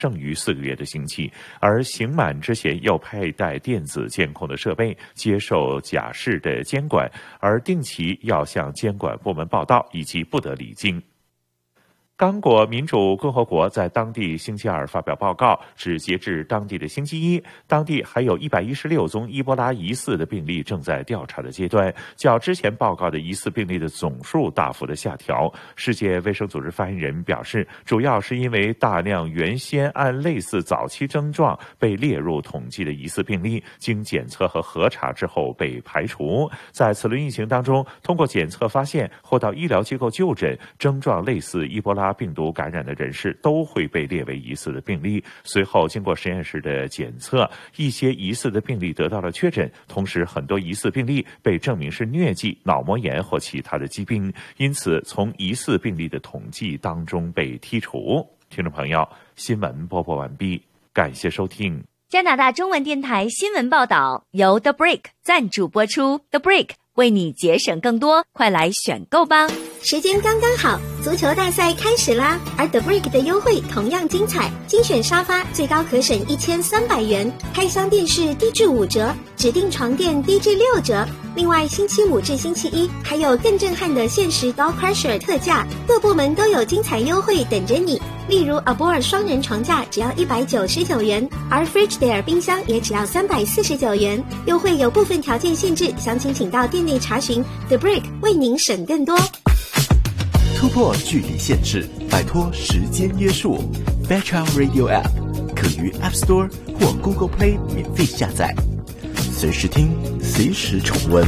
剩余4个月的刑期，而刑满之前又佩戴电子监控的设备，接受假释的监管，而定期要向监管部门报到，以及不得离京。刚果民主共和国在当地星期二发表报告，指截至当地的星期一，当地还有116宗伊波拉疑似的病例正在调查的阶段，较之前报告的疑似病例的总数大幅的下调。世界卫生组织发言人表示，主要是因为大量原先按类似早期症状被列入统计的疑似病例，经检测和核查之后被排除。在此轮疫情当中，通过检测发现或到医疗机构就诊，症状类似伊波拉病毒感染的人士都会被列为疑似的病例。随后经过实验室的检测，一些疑似的病例得到了确诊，同时很多疑似病例被证明是疟疾、脑膜炎或其他的疾病，因此从疑似病例的统计当中被剔除。听众朋友，新闻播报完毕，感谢收听。 加拿大中文电台新闻报道由 The Brick 赞助播出。 The Brick 为你节省更多，快来选购吧。 时间刚刚好，足球大赛开始啦！而 The Brick 的优惠同样精彩，精选沙发最高可省1300元，开箱电视低至5折，指定床垫低至6折。另外，星期5至星期1还有更震撼的限时 Dog Crusher 特价，各部门都有精彩优惠等着你。例如 Arbor 双人床架只要199元，而 Frigidaire 冰箱也只要349元。优惠有部分条件限制，详情请到店内查询。The Brick 为您省更多。 突破距离限制，摆脱时间约束。Fairchild Radio App 可于 App Store 或 Google Play 免费下载，随时听，随时重温。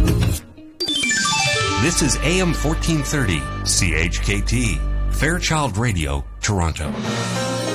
This is AM 1430 CHKT Fairchild Radio, Toronto.